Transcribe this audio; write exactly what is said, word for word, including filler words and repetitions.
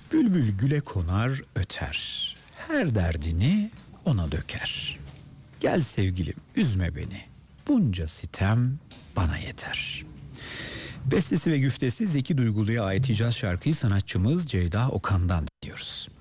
Bülbül güle konar öter, her derdini ona döker. Gel sevgilim üzme beni, bunca sitem bana yeter. Bestesi ve güftesi Zeki Duygulu'ya ait icaz şarkıyı sanatçımız Ceyda Okan'dan dinliyoruz.